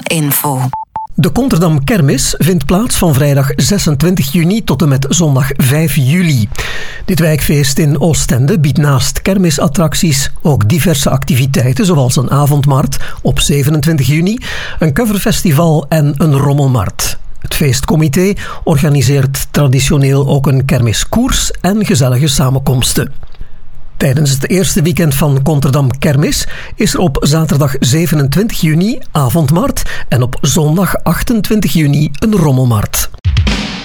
Info. De Konterdam Kermis vindt plaats van vrijdag 26 juni tot en met zondag 5 juli. Dit wijkfeest in Oostende biedt naast kermisattracties ook diverse activiteiten, zoals een avondmarkt op 27 juni, een coverfestival en een rommelmarkt. Het feestcomité organiseert traditioneel ook een kermiskoers en gezellige samenkomsten. Tijdens het eerste weekend van Konterdam Kermis is er op zaterdag 27 juni avondmarkt en op zondag 28 juni een rommelmarkt.